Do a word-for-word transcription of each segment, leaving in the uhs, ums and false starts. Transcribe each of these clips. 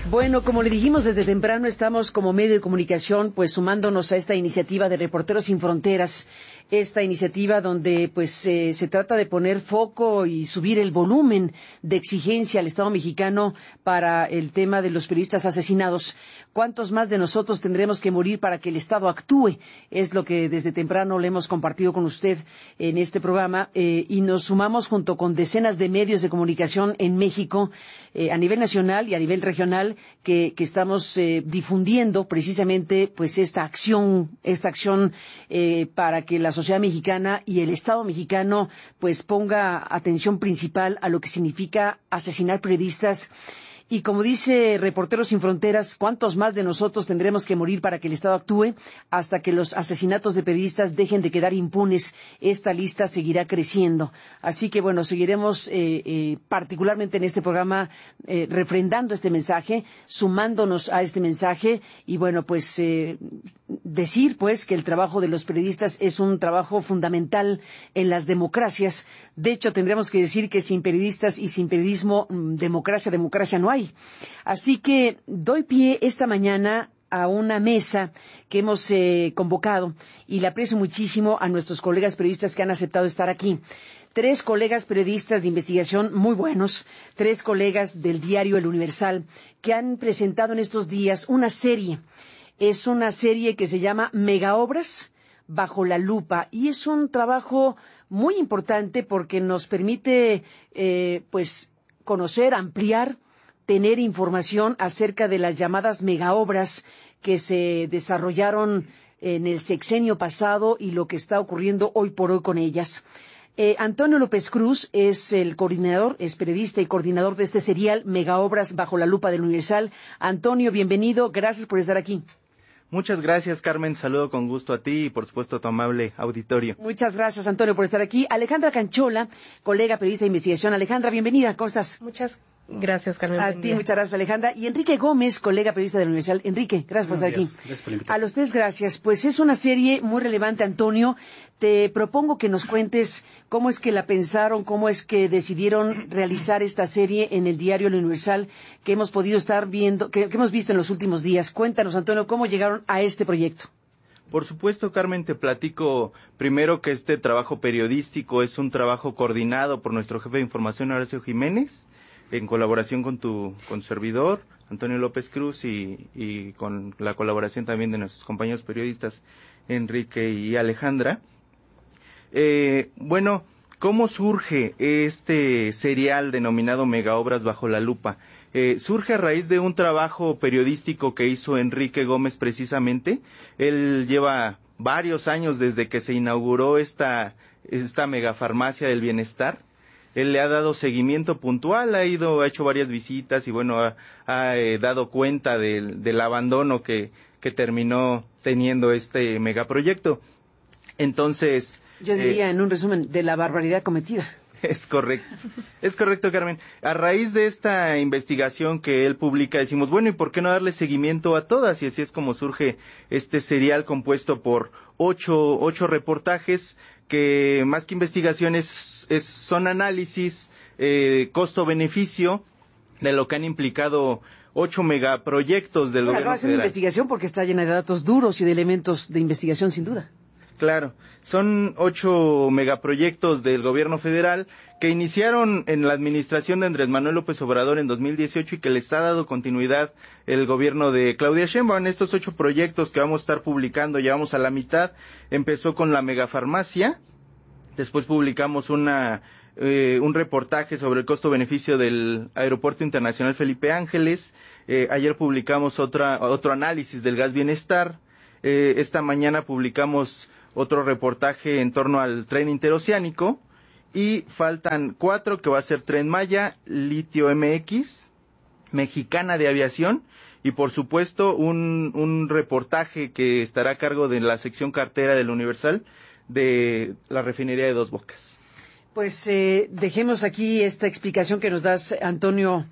Bueno, como le dijimos desde temprano, estamos como medio de comunicación, pues sumándonos a esta iniciativa de Reporteros Sin Fronteras, esta iniciativa donde pues eh, se trata de poner foco y subir el volumen de exigencia al Estado mexicano para el tema de los periodistas asesinados. ¿Cuántos más de nosotros tendremos que morir para que el Estado actúe? Es lo que desde temprano le hemos compartido con usted en este programa eh, y nos sumamos junto con decenas de medios de comunicación en México, eh, a nivel nacional y a nivel regional, que, que estamos eh, difundiendo precisamente pues esta acción, esta acción eh, para que la sociedad mexicana y el Estado mexicano pues ponga atención principal a lo que significa asesinar periodistas. Y como dice Reporteros Sin Fronteras, ¿cuántos más de nosotros tendremos que morir para que el Estado actúe? Hasta que los asesinatos de periodistas dejen de quedar impunes, esta lista seguirá creciendo. Así que, bueno, seguiremos eh, eh, particularmente en este programa eh, refrendando este mensaje, sumándonos a este mensaje y, bueno, pues eh, decir, pues, que el trabajo de los periodistas es un trabajo fundamental en las democracias. De hecho, tendríamos que decir que sin periodistas y sin periodismo, democracia, democracia no hay. Así que doy pie esta mañana a una mesa que hemos eh, convocado y le aprecio muchísimo a nuestros colegas periodistas que han aceptado estar aquí. Tres colegas periodistas de investigación muy buenos, tres colegas del diario El Universal que han presentado en estos días una serie. Es una serie que se llama Megaobras bajo la lupa y es un trabajo muy importante porque nos permite eh, pues conocer, ampliar, tener información acerca de las llamadas megaobras que se desarrollaron en el sexenio pasado y lo que está ocurriendo hoy por hoy con ellas. Eh, Antonio López Cruz es el coordinador, es periodista y coordinador de este serial Megaobras bajo la lupa del Universal. Antonio, bienvenido, gracias por estar aquí. Muchas gracias, Carmen. Saludo con gusto a ti y, por supuesto, a tu amable auditorio. Muchas gracias, Antonio, por estar aquí. Alejandra Canchola, colega periodista de investigación. Alejandra, bienvenida. ¿Cómo estás? Muchas gracias, Carmen. A ti, muchas gracias, Alejandra. Y Enrique Gómez, colega periodista del Universal. Enrique, gracias por estar aquí. Gracias por la invitación. A los tres, gracias. Pues es una serie muy relevante, Antonio. Te propongo que nos cuentes cómo es que la pensaron, cómo es que decidieron realizar esta serie en el diario El Universal que hemos podido estar viendo, que, que hemos visto en los últimos días. Cuéntanos, Antonio, cómo llegaron a este proyecto. Por supuesto, Carmen, te platico primero que este trabajo periodístico es un trabajo coordinado por nuestro jefe de información, Horacio Jiménez, en colaboración con tu, con tu servidor, Antonio López Cruz, y, y con la colaboración también de nuestros compañeros periodistas, Enrique y Alejandra. Eh, bueno, ¿cómo surge este serial denominado Megaobras bajo la lupa? Eh, surge a raíz de un trabajo periodístico que hizo Enrique Gómez precisamente. Él lleva varios años desde que se inauguró esta, esta megafarmacia del bienestar. Él le ha dado seguimiento puntual, ha ido, ha hecho varias visitas y bueno, ha, ha eh, dado cuenta del, del abandono que, que terminó teniendo este megaproyecto. Entonces, yo diría, eh, en un resumen, de la barbaridad cometida. Es correcto, es correcto, Carmen. A raíz de esta investigación que él publica, decimos, bueno, ¿y por qué no darle seguimiento a todas? Y así es como surge este serial compuesto por ocho, ocho reportajes que, más que investigaciones, es, son análisis, eh, costo-beneficio de lo que han implicado ocho megaproyectos del bueno, gobierno federal. Una investigación porque está llena de datos duros y de elementos de investigación, sin duda. Claro, son ocho megaproyectos del gobierno federal que iniciaron en la administración de Andrés Manuel López Obrador en dos mil dieciocho y que les ha dado continuidad el gobierno de Claudia Sheinbaum. Estos ocho proyectos que vamos a estar publicando, ya vamos a la mitad, empezó con la megafarmacia, después publicamos una eh, un reportaje sobre el costo-beneficio del Aeropuerto Internacional Felipe Ángeles, eh, ayer publicamos otra otro análisis del gas bienestar, eh, esta mañana publicamos otro reportaje en torno al tren interoceánico y faltan cuatro que va a ser Tren Maya, Litio M X, Mexicana de Aviación y por supuesto un, un reportaje que estará a cargo de la sección cartera del Universal de la refinería de Dos Bocas. Pues eh, dejemos aquí esta explicación que nos das, Antonio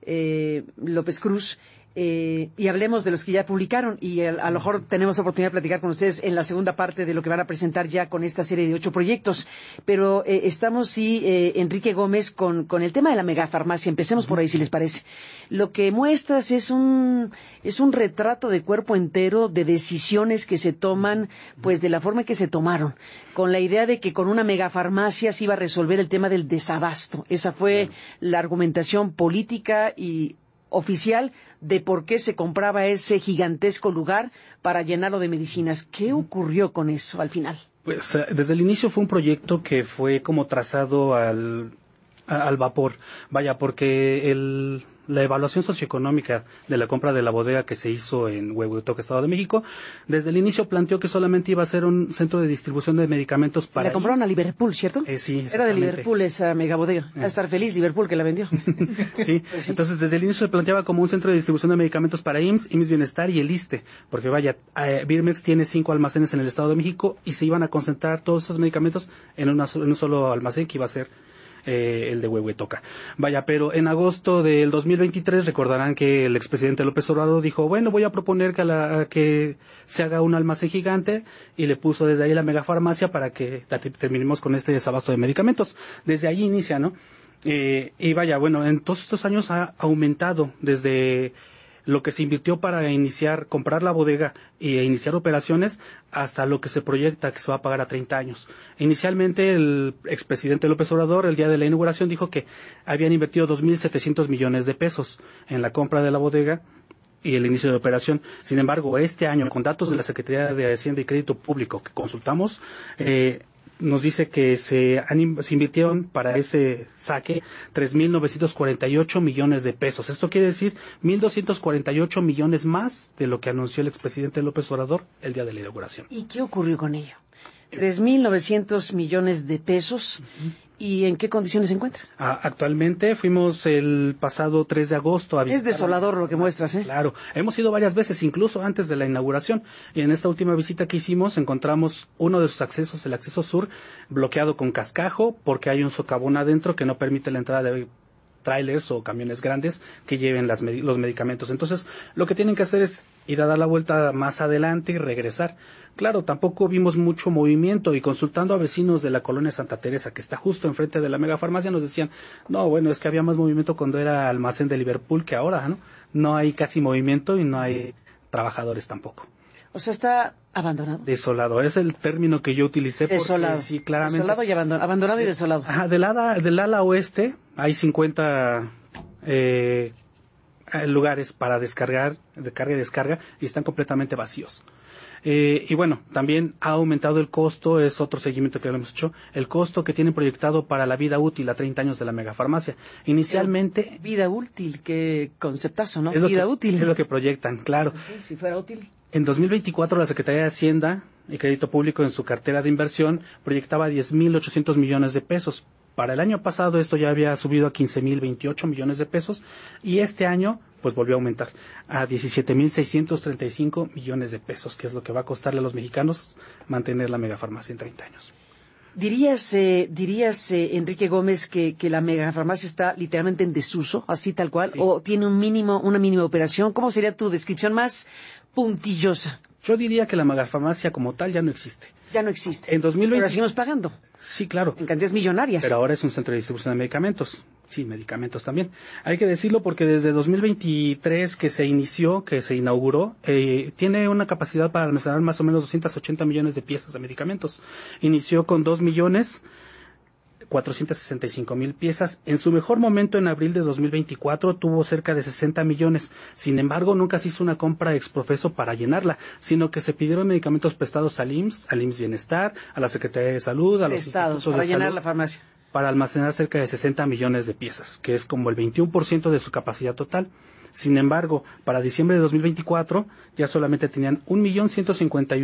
eh, López Cruz. Eh, y hablemos de los que ya publicaron y a, a lo mejor tenemos oportunidad de platicar con ustedes en la segunda parte de lo que van a presentar ya con esta serie de ocho proyectos. Pero eh, estamos, sí, eh, Enrique Gómez, con, con el tema de la megafarmacia. Empecemos por ahí, si les parece. Lo que muestras es un, es un retrato de cuerpo entero de decisiones que se toman, pues de la forma en que se tomaron, con la idea de que con una megafarmacia se iba a resolver el tema del desabasto. Esa fue la argumentación política y oficial de por qué se compraba ese gigantesco lugar para llenarlo de medicinas. ¿Qué ocurrió con eso al final? Pues desde el inicio fue un proyecto que fue como trazado al, al vapor. Vaya, porque el, la evaluación socioeconómica de la compra de la bodega que se hizo en Huehuetoca, Estado de México, desde el inicio planteó que solamente iba a ser un centro de distribución de medicamentos para... La compraron a Liverpool, ¿cierto? Eh, sí, Era de Liverpool esa megabodega. Eh. A estar feliz Liverpool que la vendió. sí. Pues sí, entonces desde el inicio se planteaba como un centro de distribución de medicamentos para I M S S, I M S S Bienestar y el ISSSTE, porque vaya, eh, Birmex tiene cinco almacenes en el Estado de México y se iban a concentrar todos esos medicamentos en, una, en un solo almacén que iba a ser Eh, el de Huehuetoca. Vaya, pero en agosto del dos mil veintitrés recordarán que el expresidente López Obrador dijo, bueno, voy a proponer que, la, a que se haga un almacén gigante y le puso desde ahí la megafarmacia para que terminemos con este desabasto de medicamentos. Desde ahí inicia, ¿no? Eh, y vaya, bueno, en todos estos años ha aumentado desde lo que se invirtió para iniciar, comprar la bodega e iniciar operaciones, hasta lo que se proyecta que se va a pagar a treinta años. Inicialmente, el expresidente López Obrador, el día de la inauguración, dijo que habían invertido dos mil setecientos millones de pesos en la compra de la bodega y el inicio de operación. Sin embargo, este año, con datos de la Secretaría de Hacienda y Crédito Público que consultamos, eh, nos dice que se, han, se invirtieron para ese saque tres mil novecientos cuarenta y ocho millones de pesos. Esto quiere decir mil doscientos cuarenta y ocho millones más de lo que anunció el expresidente López Obrador el día de la inauguración. ¿Y qué ocurrió con ello? tres mil novecientos millones de pesos. Uh-huh. ¿Y en qué condiciones se encuentra? Ah, actualmente fuimos el pasado tres de agosto a visitar. Es desolador lo que muestras, ¿eh? Claro, hemos ido varias veces, incluso antes de la inauguración. Y en esta última visita que hicimos encontramos uno de sus accesos, el acceso sur, bloqueado con cascajo porque hay un socavón adentro que no permite la entrada de trailers o camiones grandes que lleven las, los medicamentos. Entonces, lo que tienen que hacer es ir a dar la vuelta más adelante y regresar. Claro, tampoco vimos mucho movimiento y consultando a vecinos de la colonia Santa Teresa, que está justo enfrente de la megafarmacia, nos decían, no, bueno, es que había más movimiento cuando era almacén de Liverpool que ahora, ¿no? No hay casi movimiento y no hay trabajadores tampoco. O sea, está abandonado. Desolado, es el término que yo utilicé. Desolado. Porque, sí, claramente. Desolado y abandonado, abandonado y desolado. Ajá, del ala, del ala oeste hay cincuenta eh, lugares para descargar, de carga y descarga, y están completamente vacíos. Eh, y bueno, también ha aumentado el costo, es otro seguimiento que hemos hecho, el costo que tienen proyectado para la vida útil a treinta años de la megafarmacia. Inicialmente... Pero vida útil, qué conceptazo, ¿no? Es lo vida que, útil. Es lo que proyectan, claro. Sí, si fuera útil. En dos mil veinticuatro la Secretaría de Hacienda y Crédito Público en su cartera de inversión proyectaba diez mil ochocientos millones de pesos. Para el año pasado esto ya había subido a quince mil veintiocho millones de pesos y este año pues volvió a aumentar a diecisiete mil seiscientos treinta y cinco millones de pesos, que es lo que va a costarle a los mexicanos mantener la megafarmacia en treinta años. ¿Dirías, eh, dirías eh, Enrique Gómez, que, que la megafarmacia está literalmente en desuso, así tal cual, sí, o tiene un mínimo, una mínima operación? ¿Cómo sería tu descripción más puntillosa? Yo diría que la megafarmacia como tal ya no existe. Ya no existe. En dos mil veinte... Pero seguimos pagando. Sí, claro. En cantidades millonarias. Pero ahora es un centro de distribución de medicamentos. Sí, medicamentos también. Hay que decirlo porque desde dos mil veintitrés que se inició, que se inauguró, eh, tiene una capacidad para almacenar más o menos doscientos ochenta millones de piezas de medicamentos. Inició con dos millones cuatrocientos sesenta y cinco mil piezas. En su mejor momento, en abril de dos mil veinticuatro, tuvo cerca de sesenta millones. Sin embargo, nunca se hizo una compra exprofeso para llenarla, sino que se pidieron medicamentos prestados al I M S S, al I M S S Bienestar, a la Secretaría de Salud, a los Prestados, para llenar salud, la farmacia. Para almacenar cerca de sesenta millones de piezas, que es como el veintiuno por ciento de su capacidad total. Sin embargo, para diciembre de dos mil veinticuatro ya solamente tenían un millón ciento cincuenta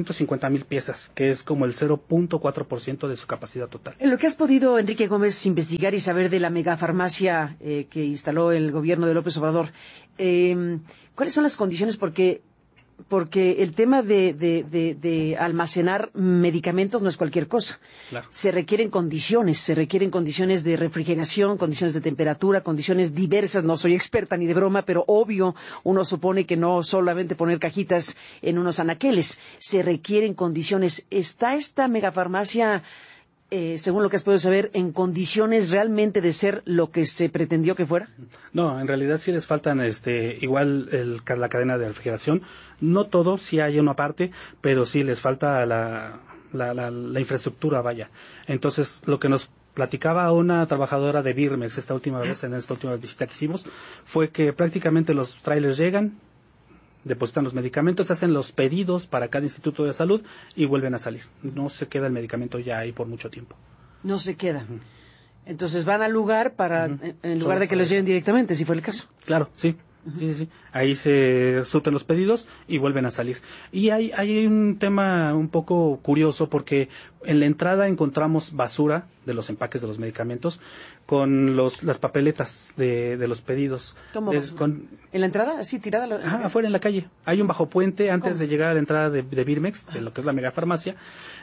mil piezas, que es como el cero punto cuatro por ciento de su capacidad total. En lo que has podido, Enrique Gómez, investigar y saber de la megafarmacia eh, que instaló el gobierno de López Obrador, eh, ¿cuáles son las condiciones? Porque porque el tema de, de, de, de almacenar medicamentos no es cualquier cosa. Claro. Se requieren condiciones, se requieren condiciones de refrigeración, condiciones de temperatura, condiciones diversas. No soy experta ni de broma, pero obvio, uno supone que no solamente poner cajitas en unos anaqueles, se requieren condiciones. ¿Está esta megafarmacia, eh, según lo que has podido saber, en condiciones realmente de ser lo que se pretendió que fuera? No, en realidad sí les faltan, este, igual el, la cadena de refrigeración. No todo, sí hay una parte, pero sí les falta la, la, la, la infraestructura, vaya. Entonces, lo que nos platicaba una trabajadora de Birmex esta última vez, en esta última visita que hicimos, fue que prácticamente los trailers llegan, depositan los medicamentos, hacen los pedidos para cada instituto de salud y vuelven a salir. No se queda el medicamento ya ahí por mucho tiempo. No se queda. Uh-huh. Entonces van al lugar para, uh-huh. en lugar Solo de que los lleven directamente, si fue el caso. Claro, sí. Uh-huh. Sí, sí, sí. Ahí se surten los pedidos y vuelven a salir. Y hay, hay un tema un poco curioso porque en la entrada encontramos basura de los empaques de los medicamentos con los, las papeletas de, de los pedidos. ¿Cómo? De, con, ¿En la entrada? ¿Así tirada? Lo... Ajá, afuera en la calle. Hay un bajo puente antes ¿Cómo? de llegar a la entrada de, de Birmex, de lo que es la megafarmacia,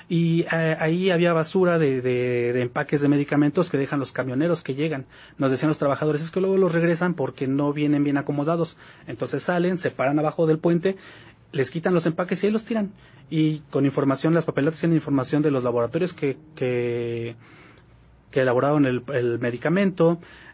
y eh, ahí había basura de, de, de empaques de medicamentos que dejan los camioneros que llegan. Nos decían los trabajadores, es que luego los regresan porque no vienen bien acomodados. Entonces salen, se paran abajo del puente, les quitan los empaques y ahí los tiran. Y con información, las papeletas tienen información de los laboratorios que, que, que elaboraron el, el medicamento,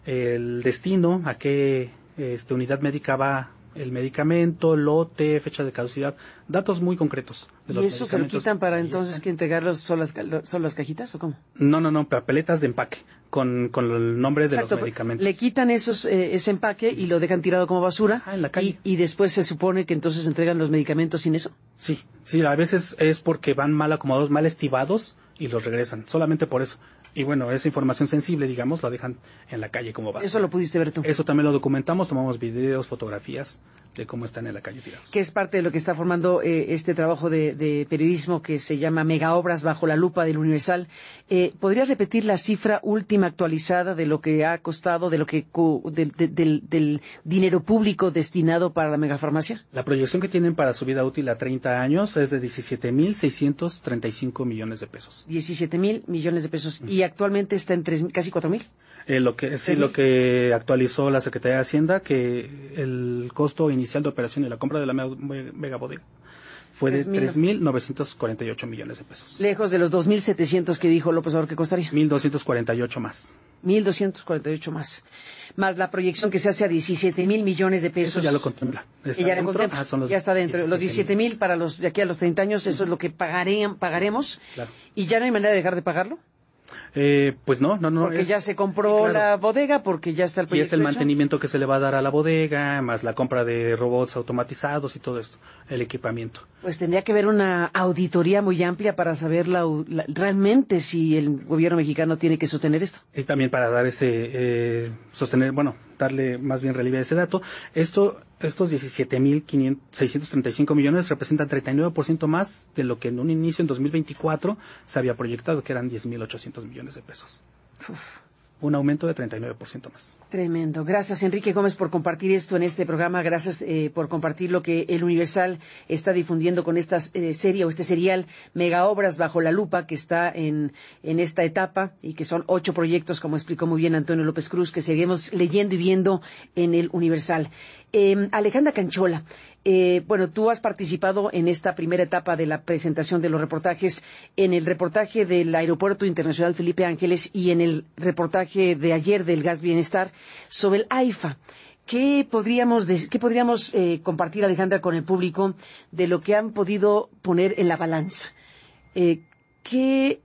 el destino, a qué este, unidad médica va el medicamento, lote, fecha de caducidad, datos muy concretos. De ¿Y los eso se lo quitan para entonces que entregarlos son las, son las cajitas o cómo? No, no, no, papeletas de empaque con, con el nombre de Exacto, los medicamentos. Le quitan esos eh, ese empaque y lo dejan tirado como basura. Ah, en la calle. Y, y después se supone que entonces entregan los medicamentos sin eso. Sí, sí, a veces es porque van mal acomodados, mal estivados y los regresan, solamente por eso. Y bueno, esa información sensible, digamos, la dejan en la calle como basura. Eso lo pudiste ver tú. Eso también lo documentamos, tomamos videos, fotografías de cómo están en la calle tirados. Que es parte de lo que está formando eh, este trabajo de, de periodismo que se llama Megaobras bajo la lupa del Universal. Eh, ¿Podrías repetir la cifra última actualizada de lo que ha costado, de lo que de, de, del, del dinero público destinado para la megafarmacia? La proyección que tienen para su vida útil a treinta años es de diecisiete mil seiscientos treinta y cinco millones de pesos. diecisiete mil millones de pesos. ¿Y actualmente está en tres, casi cuatro mil? Eh, lo que sí, lo que actualizó la Secretaría de Hacienda, que el costo inicial de operación y la compra de la megabodega fue de tres mil novecientos cuarenta y ocho millones de pesos. Lejos de los dos mil setecientos que dijo López Obrador que costaría. mil doscientos cuarenta y ocho más. mil doscientos cuarenta y ocho más. Más la proyección que se hace a diecisiete mil millones de pesos. Eso ya lo contempla. Está ya, dentro, contempla. Ah, son los ya está dentro. Los diecisiete mil para los de aquí a los treinta años, eso es lo que pagaré, pagaremos. Claro. ¿Y ya no hay manera de dejar de pagarlo? Eh, pues no, no, no. Porque es, ya se compró sí, claro. la bodega, porque ya está el proyecto Y es el hecho. mantenimiento que se le va a dar a la bodega, más la compra de robots automatizados y todo esto, el equipamiento. Pues tendría que haber una auditoría muy amplia para saber la, la, realmente si el gobierno mexicano tiene que sostener esto. Y también para dar ese, eh, sostener, bueno, darle más bien relieve a ese dato. Esto, estos diecisiete mil seiscientos treinta y cinco millones representan treinta y nueve por ciento más de lo que en un inicio en dos mil veinticuatro se había proyectado, que eran diez mil ochocientos millones de pesos. Uf. Un aumento de treinta y nueve por ciento más. Tremendo. Gracias, Enrique Gómez, por compartir esto en este programa. Gracias eh, por compartir lo que el Universal está difundiendo con esta eh, serie o este serial Megaobras bajo la lupa que está en, en esta etapa y que son ocho proyectos, como explicó muy bien Antonio López Cruz, que seguimos leyendo y viendo en el Universal. Eh, Alejandra Canchola, eh, bueno, tú has participado en esta primera etapa de la presentación de los reportajes, en el reportaje del Aeropuerto Internacional Felipe Ángeles y en el reportaje de ayer del Gas Bienestar sobre el AIFA. ¿Qué podríamos, qué podríamos eh, compartir, Alejandra, con el público de lo que han podido poner en la balanza? Eh, ¿Qué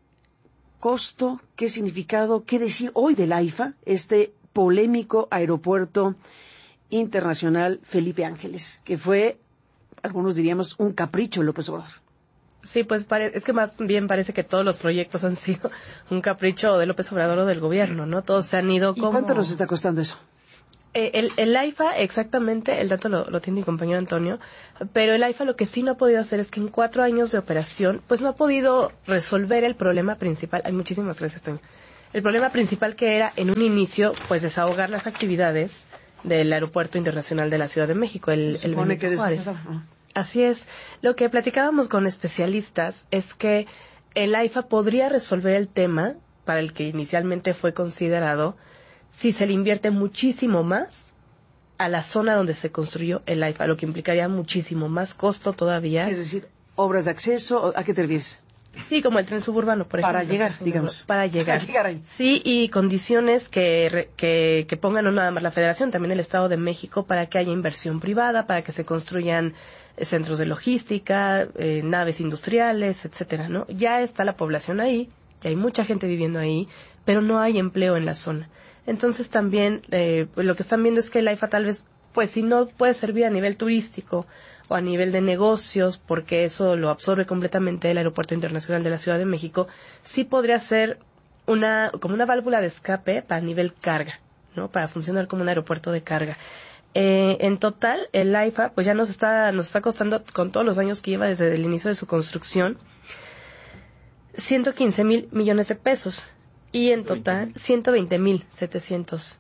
costo, qué significado, qué decir hoy del AIFA, este polémico aeropuerto internacional Felipe Ángeles, que fue, algunos diríamos, un capricho de López Obrador? Sí, pues pare- es que más bien parece que todos los proyectos han sido un capricho de López Obrador o del gobierno, ¿no? Todos se han ido como... ¿Y cuánto nos está costando eso? Eh, el, el AIFA, exactamente, el dato lo, lo tiene mi compañero Antonio, pero el AIFA lo que sí no ha podido hacer es que en cuatro años de operación, pues no ha podido resolver el problema principal. Ay, muchísimas gracias, Toño. El problema principal que era, en un inicio, pues desahogar las actividades del Aeropuerto Internacional de la Ciudad de México, el, Se el supone que Benito Juárez. desahogaba. Así es. Lo que platicábamos con especialistas es que el AIFA podría resolver el tema para el que inicialmente fue considerado si se le invierte muchísimo más a la zona donde se construyó el AIFA, lo que implicaría muchísimo más costo todavía. Es decir, obras de acceso, ¿a qué te refieres? Sí, como el tren suburbano, por ejemplo. Para llegar, digamos. Para llegar. Para llegar ahí. Sí, y condiciones que, que, que pongan no nada más la Federación, también el Estado de México, para que haya inversión privada, para que se construyan eh, centros de logística, eh, naves industriales, etcétera, ¿no? Ya está la población ahí, ya hay mucha gente viviendo ahí, pero no hay empleo en la zona. Entonces también, eh, pues lo que están viendo es que el AIFA tal vez, pues si no puede servir a nivel turístico o a nivel de negocios, porque eso lo absorbe completamente el Aeropuerto Internacional de la Ciudad de México, sí podría ser una como una válvula de escape para nivel carga, ¿no? Para funcionar como un aeropuerto de carga. Eh, en total, el AIFA, pues ya nos está nos está costando, con todos los años que lleva desde el inicio de su construcción, ciento quince mil millones de pesos. Y en total, ciento veinte mil setecientos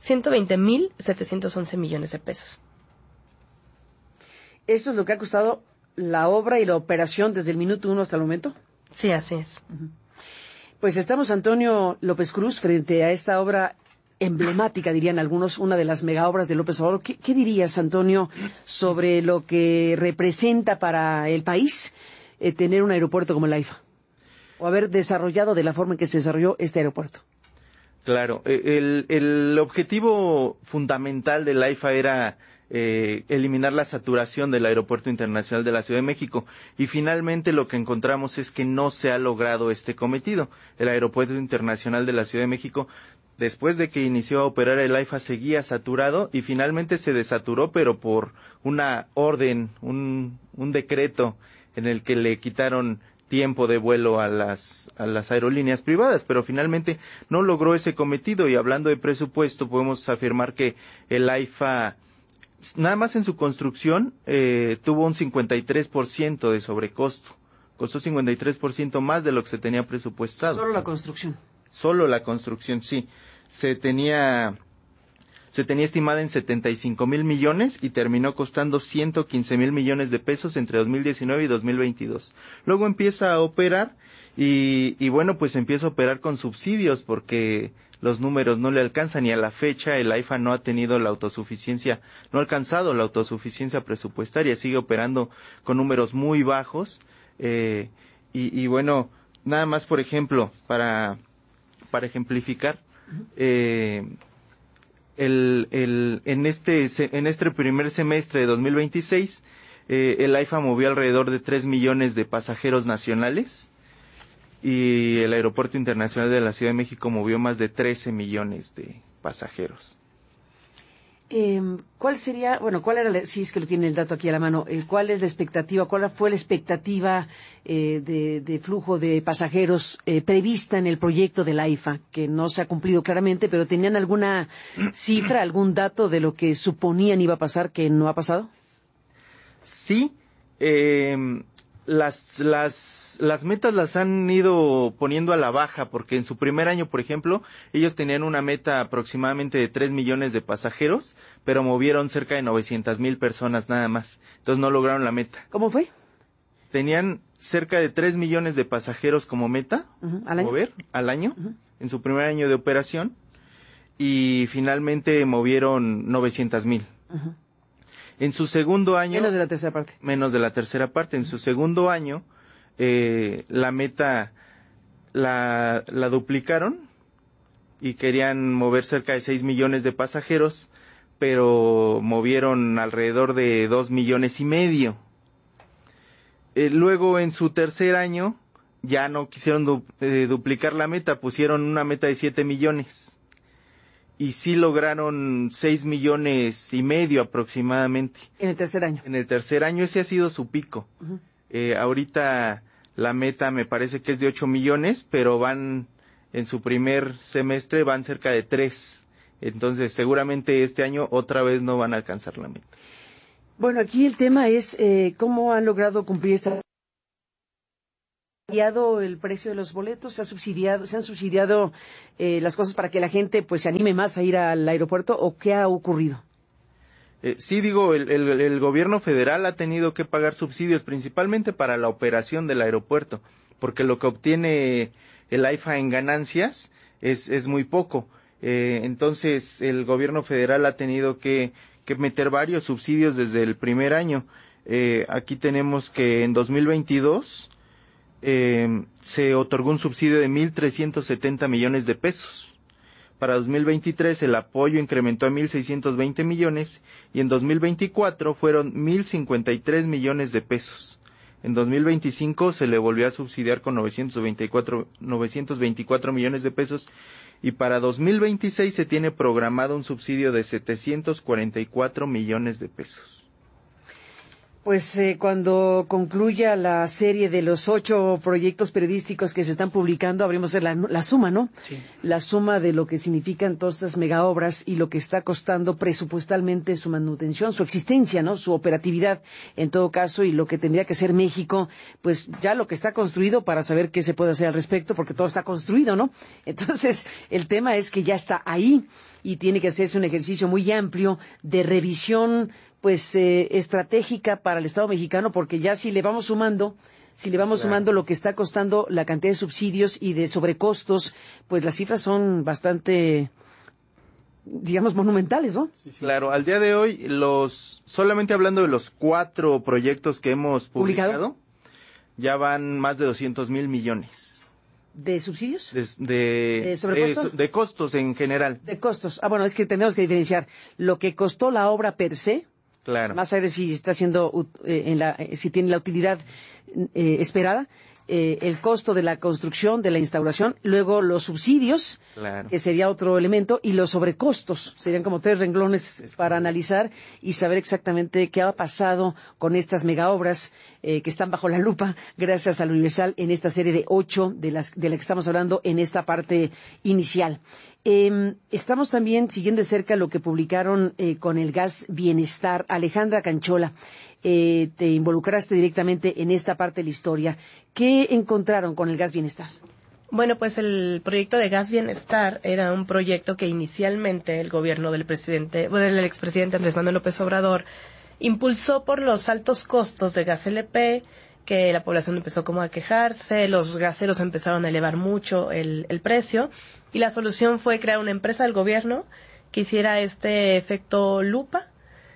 once millones de pesos. ¿Esto es lo que ha costado la obra y la operación desde el minuto uno hasta el momento? Sí, así es. Uh-huh. Pues estamos, Antonio López Cruz, frente a esta obra emblemática, dirían algunos, una de las mega obras de López Obrador. ¿Qué, qué dirías, Antonio, sobre lo que representa para el país eh, tener un aeropuerto como el AIFA? O haber desarrollado de la forma en que se desarrolló este aeropuerto. Claro, el, el objetivo fundamental del AIFA era eh, eliminar la saturación del Aeropuerto Internacional de la Ciudad de México, y finalmente lo que encontramos es que no se ha logrado este cometido. El Aeropuerto Internacional de la Ciudad de México, después de que inició a operar el AIFA, seguía saturado y finalmente se desaturó, pero por una orden, un, un decreto en el que le quitaron tiempo de vuelo a las a las aerolíneas privadas, pero finalmente no logró ese cometido. Y hablando de presupuesto, podemos afirmar que el AIFA, nada más en su construcción, eh, tuvo un cincuenta y tres por ciento de sobrecosto. Costó cincuenta y tres por ciento más de lo que se tenía presupuestado. Solo la construcción. Solo la construcción, sí. Se tenía se tenía estimada en setenta y cinco mil millones y terminó costando ciento quince mil millones de pesos entre dos mil diecinueve y dos mil veintidós. Luego empieza a operar y, y bueno, pues empieza a operar con subsidios porque los números no le alcanzan, y a la fecha el AIFA no ha tenido la autosuficiencia, no ha alcanzado la autosuficiencia presupuestaria, sigue operando con números muy bajos, eh, y, y bueno, nada más por ejemplo, para, para ejemplificar, eh, El, el, en este en este primer semestre de dos mil veintiséis, eh, el AIFA movió alrededor de tres millones de pasajeros nacionales y el Aeropuerto Internacional de la Ciudad de México movió más de trece millones de pasajeros. Eh, ¿Cuál sería, bueno, cuál era, la, si es que lo tiene el dato aquí a la mano, eh, cuál es la expectativa, cuál fue la expectativa eh, de, de flujo de pasajeros eh, prevista en el proyecto del AIFA, que no se ha cumplido claramente, pero tenían alguna cifra, algún dato de lo que suponían iba a pasar que no ha pasado? Sí, eh, las, las, las metas las han ido poniendo a la baja, porque en su primer año, por ejemplo, ellos tenían una meta aproximadamente de tres millones de pasajeros, pero movieron cerca de novecientas mil personas nada más. Entonces no lograron la meta. ¿Cómo fue? Tenían cerca de tres millones de pasajeros como meta, uh-huh. ¿Al año? mover al año, uh-huh. en su primer año de operación, y finalmente movieron novecientas mil. Uh-huh. En su segundo año... Menos de la tercera parte. Menos de la tercera parte. En su segundo año, eh, la meta la, la duplicaron y querían mover cerca de seis millones de pasajeros, pero movieron alrededor de dos millones y medio. Eh, luego, en su tercer año, ya no quisieron du- eh, duplicar la meta, pusieron una meta de siete millones. Y sí lograron seis millones y medio aproximadamente. En el tercer año. En el tercer año ese ha sido su pico. Uh-huh. Eh, ahorita la meta me parece que es de ocho millones, pero van, en su primer semestre van cerca de tres. Entonces seguramente este año otra vez no van a alcanzar la meta. Bueno, aquí el tema es eh, cómo han logrado cumplir esta... el precio de los boletos, se ha subsidiado, se han subsidiado eh, las cosas para que la gente pues se anime más a ir al aeropuerto, ¿o qué ha ocurrido? Eh, sí, digo, el, el, el gobierno federal ha tenido que pagar subsidios principalmente para la operación del aeropuerto, porque lo que obtiene el AIFA en ganancias es, es muy poco. Eh, entonces, el gobierno federal ha tenido que, que meter varios subsidios desde el primer año. Eh, aquí tenemos que en dos mil veintidós eh, se otorgó un subsidio de mil trescientos setenta millones de pesos. Para dos mil veintitrés el apoyo incrementó a mil seiscientos veinte millones y en dos mil veinticuatro fueron mil cincuenta y tres millones de pesos. En dos mil veinticinco se le volvió a subsidiar con novecientos veinticuatro, novecientos veinticuatro millones de pesos y para dos mil veintiséis se tiene programado un subsidio de setecientos cuarenta y cuatro millones de pesos. Pues eh, cuando concluya la serie de los ocho proyectos periodísticos que se están publicando, habremos de la, la suma, ¿no? Sí. La suma de lo que significan todas estas megaobras y lo que está costando presupuestalmente su manutención, su existencia, ¿no? Su operatividad, en todo caso, y lo que tendría que ser México, pues ya lo que está construido para saber qué se puede hacer al respecto, porque todo está construido, ¿no? Entonces, el tema es que ya está ahí y tiene que hacerse un ejercicio muy amplio de revisión, pues eh, estratégica para el Estado mexicano, porque ya si le vamos sumando, si le vamos claro. sumando lo que está costando la cantidad de subsidios y de sobrecostos, pues las cifras son bastante, digamos, monumentales, ¿no? Sí, sí. Claro, al día de hoy, los solamente hablando de los cuatro proyectos que hemos publicado, ¿Publicado? ya van más de doscientos mil millones. ¿De subsidios? De, de, ¿De sobrecostos? De, de costos en general. De costos. Ah, bueno, es que tenemos que diferenciar lo que costó la obra per se, claro. más allá de si está haciendo, eh, en la, eh, si tiene la utilidad eh, esperada, eh, el costo de la construcción, de la instauración, luego los subsidios, claro. que sería otro elemento, y los sobrecostos, serían como tres renglones es para correcto. analizar y saber exactamente qué ha pasado con estas megaobras eh, que están bajo la lupa, gracias al Universal, en esta serie de ocho de las de la que estamos hablando en esta parte inicial. Eh, estamos también siguiendo de cerca lo que publicaron eh, con el Gas Bienestar. Alejandra Canchola, eh, te involucraste directamente en esta parte de la historia. ¿Qué encontraron con el Gas Bienestar? Bueno, pues el proyecto de Gas Bienestar era un proyecto que inicialmente el gobierno del presidente, bueno, del expresidente Andrés Manuel López Obrador impulsó por los altos costos de gas L P, que la población empezó como a quejarse, los gaseros empezaron a elevar mucho el, el precio, y la solución fue crear una empresa del gobierno que hiciera este efecto lupa.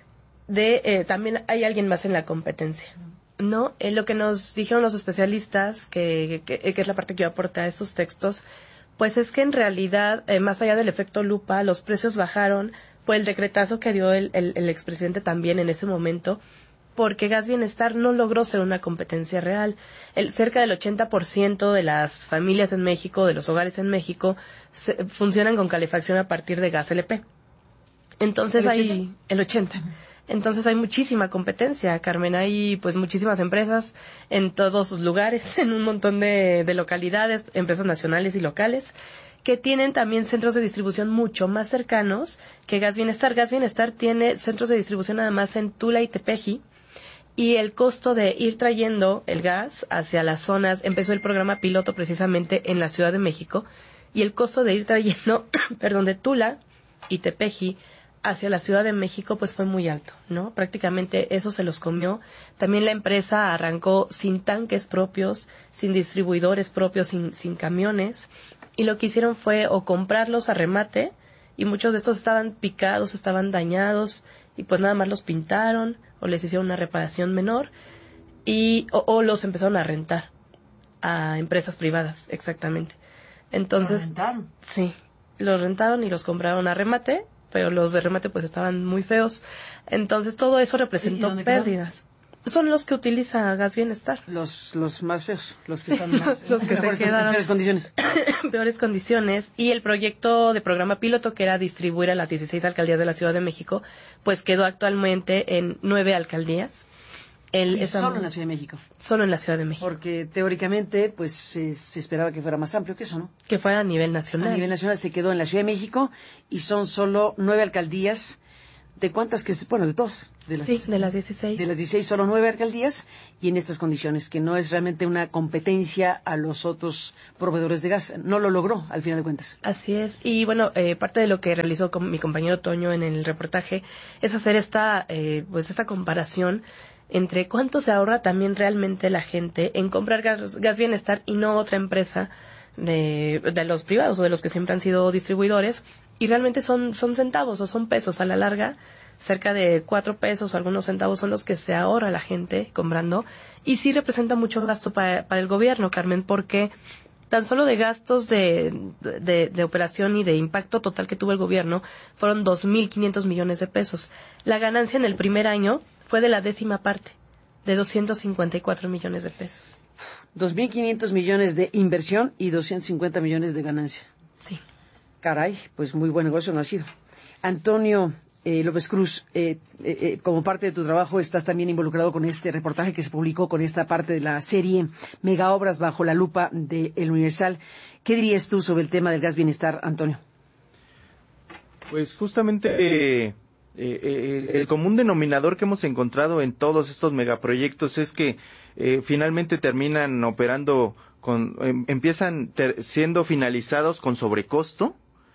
De eh, también hay alguien más en la competencia, ¿no? Eh, lo que nos dijeron los especialistas, que, que, que es la parte que yo aporté a esos textos, pues es que en realidad, eh, más allá del efecto lupa, los precios bajaron por el decretazo que dio el, el, el expresidente también en ese momento, porque Gas Bienestar no logró ser una competencia real. El, cerca del ochenta por ciento de las familias en México, de los hogares en México, se, funcionan con calefacción a partir de gas L P. Entonces ¿El hay ochenta? el ochenta. Entonces hay muchísima competencia, Carmen. Hay pues muchísimas empresas en todos sus lugares, en un montón de, de localidades, empresas nacionales y locales, que tienen también centros de distribución mucho más cercanos que Gas Bienestar. Gas Bienestar tiene centros de distribución además en Tula y Tepeji, y el costo de ir trayendo el gas hacia las zonas, empezó el programa piloto precisamente en la Ciudad de México, y el costo de ir trayendo, perdón, de Tula y Tepeji hacia la Ciudad de México pues fue muy alto, ¿no? Prácticamente eso se los comió. También la empresa arrancó sin tanques propios, sin distribuidores propios, sin, sin camiones, y lo que hicieron fue o comprarlos a remate, y muchos de estos estaban picados, estaban dañados, y pues nada más los pintaron, o les hicieron una reparación menor, y o, o los empezaron a rentar a empresas privadas, exactamente. Entonces, ¿Los rentaron? Sí, los rentaron y los compraron a remate, pero los de remate pues estaban muy feos. Entonces todo eso representó pérdidas. Son los que utiliza Gas Bienestar. Los los más feos, los que están más, los, los que se quedaron en peores condiciones. peores condiciones. Y el proyecto de programa piloto, que era distribuir a las dieciséis alcaldías de la Ciudad de México, pues quedó actualmente en nueve alcaldías. El, y esa, solo en la Ciudad de México. Solo en la Ciudad de México. Porque teóricamente, pues se, se esperaba que fuera más amplio que eso, ¿no? Que fuera a nivel nacional. A nivel nacional se quedó en la Ciudad de México y son solo nueve alcaldías ¿De cuántas que se, bueno, de todas? De las, sí, de las dieciséis. De las dieciséis, solo nueve alcaldías, y en estas condiciones, que no es realmente una competencia a los otros proveedores de gas. No lo logró, al final de cuentas. Así es. Y bueno, eh, parte de lo que realizó con mi compañero Toño en el reportaje es hacer esta, eh, pues esta comparación entre cuánto se ahorra también realmente la gente en comprar gas, gas bienestar y no otra empresa de, de los privados o de los que siempre han sido distribuidores, y realmente son, son centavos o son pesos a la larga, cerca de cuatro pesos o algunos centavos son los que se ahorra la gente comprando, y sí representa mucho gasto para, para el gobierno, Carmen, porque tan solo de gastos de, de, de operación y de impacto total que tuvo el gobierno fueron dos mil quinientos millones de pesos. La ganancia en el primer año fue de la décima parte, de doscientos cincuenta y cuatro millones de pesos. dos mil quinientos millones de inversión y doscientos cincuenta millones de ganancia. Sí. Caray, pues muy buen negocio no ha sido. Antonio eh, López Cruz, eh, eh, eh, como parte de tu trabajo estás también involucrado con este reportaje que se publicó con esta parte de la serie Mega Obras bajo la lupa de El Universal. ¿Qué dirías tú sobre el tema del gas bienestar, Antonio? Pues justamente eh, eh, eh, el común denominador que hemos encontrado en todos estos megaproyectos es que eh, finalmente terminan operando con, eh, empiezan ter, siendo finalizados con sobrecosto,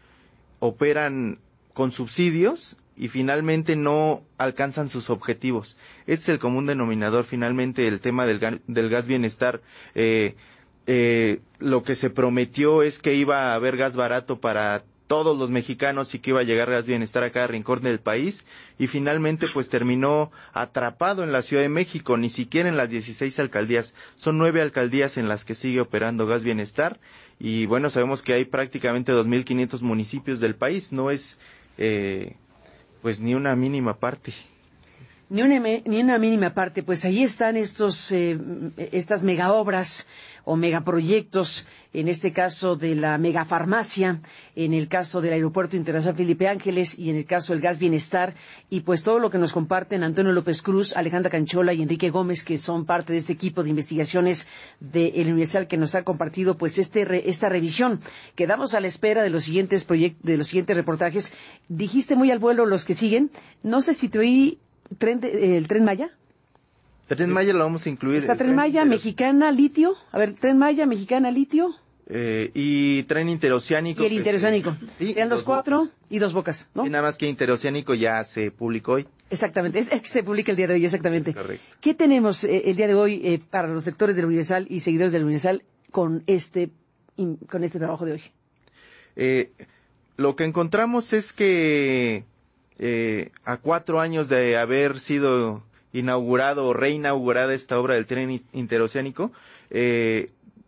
operan con subsidios y finalmente no alcanzan sus objetivos. Ese es el común denominador, finalmente, el tema del, del gas bienestar. Eh, eh, lo que se prometió es que iba a haber gas barato para todos los mexicanos y que iba a llegar gas bienestar a cada rincón del país, y finalmente pues terminó atrapado en la Ciudad de México, ni siquiera en las dieciséis alcaldías. Son nueve alcaldías en las que sigue operando gas bienestar, y bueno, sabemos que hay prácticamente dos mil quinientos municipios del país, no es eh, pues ni una mínima parte. Ni una, ni una mínima parte, pues ahí están estos, eh, estas megaobras o megaproyectos, en este caso de la megafarmacia, en el caso del Aeropuerto Internacional Felipe Ángeles y en el caso del gas bienestar, y pues todo lo que nos comparten Antonio López Cruz, Alejandra Canchola y Enrique Gómez, que son parte de este equipo de investigaciones de El Universal, que nos ha compartido pues este re, esta revisión. Quedamos a la espera de los siguientes proyectos, de los siguientes reportajes. Dijiste muy al vuelo los que siguen, no sé si te oí. ¿Tren de, el Tren Maya? Tren Maya lo vamos a incluir. Está Tren Maya, Mexicana, Litio. A ver, Tren Maya, Mexicana, Litio. Eh, y Tren Interoceánico. Y el Interoceánico. Sí, sean los cuatro bocas. Y dos bocas, ¿no? Y nada más que Interoceánico ya se publicó hoy. Exactamente, es, es que se publica el día de hoy, exactamente. Correcto. ¿Qué tenemos eh, el día de hoy eh, para los lectores del Universal y seguidores del Universal con este, in, con este trabajo de hoy? Eh, lo que encontramos es que Eh, a cuatro años de haber sido inaugurado o reinaugurada esta obra del tren interoceánico, eh,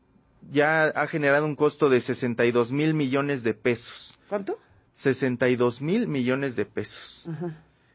ya ha generado un costo de sesenta y dos mil millones de pesos. ¿Cuánto? sesenta y dos mil millones de pesos. Uh-huh.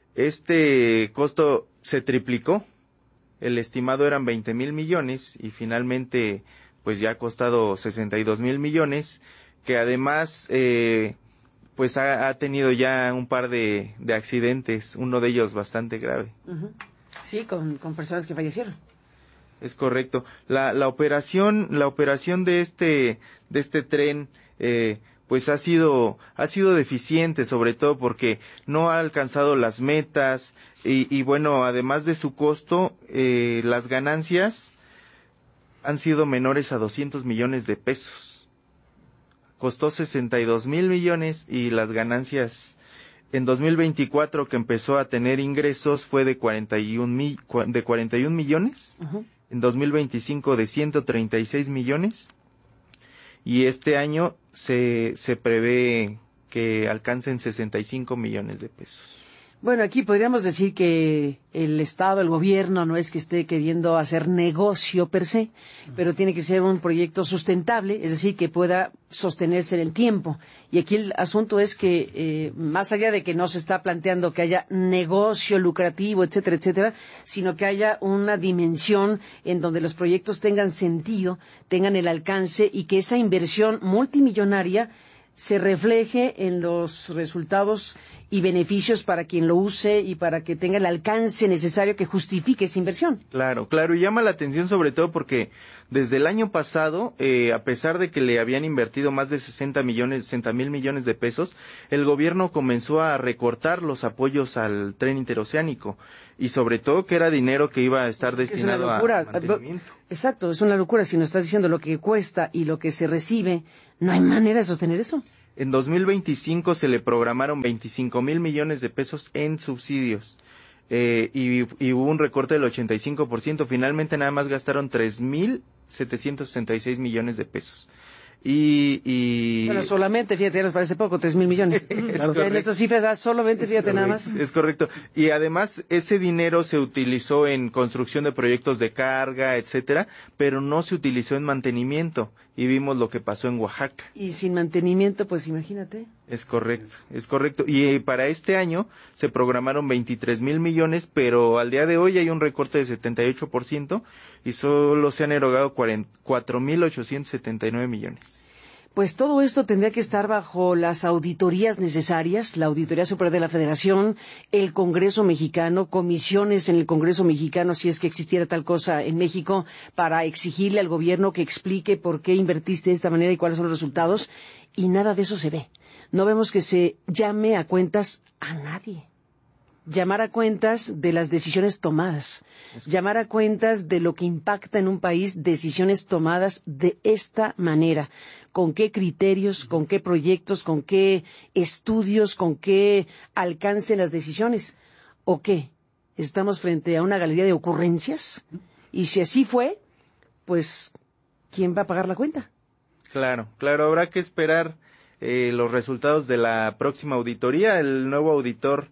Este costo se triplicó. El estimado eran veinte mil millones y finalmente pues ya ha costado sesenta y dos mil millones, que además eh, pues ha, ha tenido ya un par de, de accidentes, uno de ellos bastante grave. Uh-huh. Sí, con, con personas que fallecieron. Es correcto. La, la operación, la operación de este, de este tren, eh, pues ha sido, ha sido deficiente, sobre todo porque no ha alcanzado las metas y, y bueno, además de su costo, eh, las ganancias han sido menores a doscientos millones de pesos. Costó sesenta y dos mil millones y las ganancias en dos mil veinticuatro, que empezó a tener ingresos, fue de cuarenta y un mil, de cuarenta y un millones. Uh-huh. En dos mil veinticinco de ciento treinta y seis millones. Y este año se, se prevé que alcancen sesenta y cinco millones de pesos. Bueno, aquí podríamos decir que el Estado, el gobierno, no es que esté queriendo hacer negocio per se, pero tiene que ser un proyecto sustentable, es decir, que pueda sostenerse en el tiempo. Y aquí el asunto es que, eh, más allá de que no se está planteando que haya negocio lucrativo, etcétera, etcétera, sino que haya una dimensión en donde los proyectos tengan sentido, tengan el alcance y que esa inversión multimillonaria se refleje en los resultados y beneficios para quien lo use y para que tenga el alcance necesario que justifique esa inversión. Claro, claro, y llama la atención sobre todo porque desde el año pasado, eh, a pesar de que le habían invertido más de sesenta millones, sesenta mil millones de pesos, el gobierno comenzó a recortar los apoyos al tren interoceánico y sobre todo que era dinero que iba a estar es destinado es una locura. a mantenimiento. Exacto, es una locura. Si nos estás diciendo lo que cuesta y lo que se recibe, no hay manera de sostener eso. En dos mil veinticinco se le programaron veinticinco mil millones de pesos en subsidios eh, y, y hubo un recorte del ochenta y cinco por ciento. Finalmente nada más gastaron tres mil setecientos sesenta y seis millones de pesos. Y, y... Bueno, solamente, fíjate, nos parece poco, tres mil millones. Claro, en estas cifras, ah, solamente, fíjate, nada más. Es correcto. Y además, ese dinero se utilizó en construcción de proyectos de carga, etcétera, pero no se utilizó en mantenimiento. Y vimos lo que pasó en Oaxaca. Y sin mantenimiento, pues imagínate. Es correcto, es correcto. Y eh, para este año se programaron veintitrés mil millones, pero al día de hoy hay un recorte de setenta y ocho por ciento y solo se han erogado cuatro mil ochocientos setenta y nueve millones. Pues todo esto tendría que estar bajo las auditorías necesarias, la Auditoría Superior de la Federación, el Congreso Mexicano, comisiones en el Congreso Mexicano, si es que existiera tal cosa en México, para exigirle al gobierno que explique por qué invertiste de esta manera y cuáles son los resultados, y nada de eso se ve. No vemos que se llame a cuentas a nadie. Llamar a cuentas de las decisiones tomadas, llamar a cuentas de lo que impacta en un país, decisiones tomadas de esta manera, con qué criterios, con qué proyectos, con qué estudios, con qué alcance las decisiones, o qué, estamos frente a una galería de ocurrencias, y si así fue, pues, ¿quién va a pagar la cuenta? Claro, claro, habrá que esperar eh, los resultados de la próxima auditoría. El nuevo auditor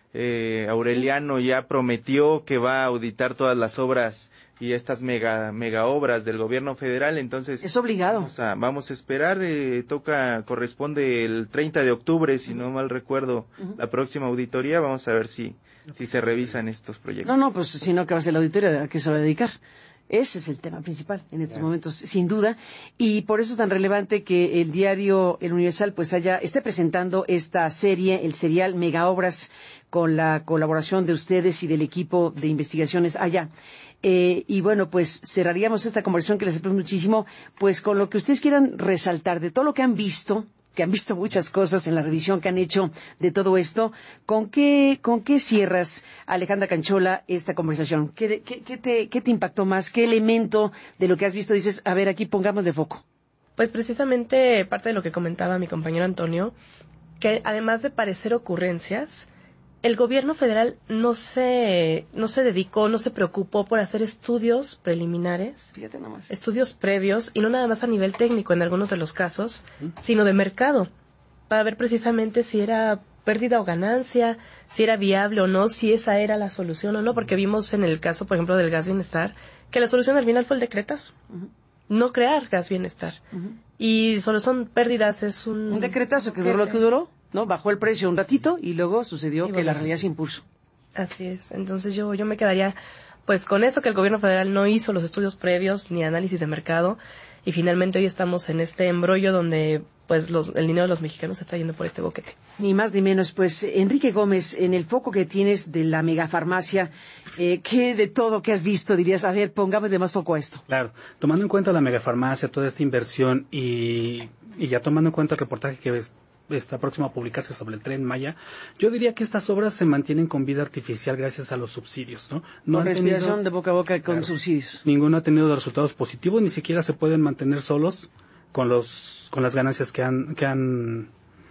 Eh, Aureliano sí. ya prometió que va a auditar todas las obras y estas mega mega obras del gobierno federal, entonces es obligado. Vamos a, vamos a esperar, eh, toca, corresponde el treinta de octubre, si no mal recuerdo, uh-huh. la próxima auditoría, vamos a ver si si se revisan estos proyectos. No, no, pues si no, ¿qué va a ser la auditoría? ¿A qué se va a dedicar? Ese es el tema principal en estos claro. momentos, sin duda, y por eso es tan relevante que el diario El Universal pues haya esté presentando esta serie, el serial Mega Obras, con la colaboración de ustedes y del equipo de investigaciones allá. Eh, y bueno, pues cerraríamos esta conversación que les aprecio muchísimo, pues con lo que ustedes quieran resaltar de todo lo que han visto, que han visto muchas cosas en la revisión que han hecho de todo esto. ¿Con qué, con qué cierras, Alejandra Canchola, esta conversación? ¿Qué, qué, qué, te, ¿Qué te impactó más? ¿Qué elemento de lo que has visto dices, a ver, aquí pongamos de foco? Pues precisamente parte de lo que comentaba mi compañero Antonio, que además de parecer ocurrencias, el gobierno federal no se, no se dedicó, no se preocupó por hacer estudios preliminares, Fíjate nomás. estudios previos, y no nada más a nivel técnico en algunos de los casos, ¿Mm? sino de mercado, para ver precisamente si era pérdida o ganancia, si era viable o no, si esa era la solución o no, porque vimos en el caso, por ejemplo, del Gas Bienestar, que la solución al final fue el decretazo. Uh-huh. No crear Gas Bienestar. Uh-huh. Y solo son pérdidas, es un... Un decretazo que duró lo que duró. ¿No? Bajó el precio un ratito y luego sucedió y que la realidad se impuso. Así es. Entonces yo yo me quedaría pues con eso, que el gobierno federal no hizo los estudios previos ni análisis de mercado, y finalmente hoy estamos en este embrollo donde pues los, el dinero de los mexicanos se está yendo por este boquete. Ni más ni menos. Pues Enrique Gómez, en el foco que tienes de la megafarmacia, eh, ¿qué de todo que has visto dirías? A ver, pongámosle más foco a esto. Claro, tomando en cuenta la megafarmacia, toda esta inversión y, y ya tomando en cuenta el reportaje que ves, está próximo a publicarse sobre el Tren Maya, yo diría que estas obras se mantienen con vida artificial gracias a los subsidios, ¿no? No con respiración tenido, de boca a boca con claro, subsidios. Ninguno ha tenido resultados positivos, ni siquiera se pueden mantener solos con los con las ganancias que han que han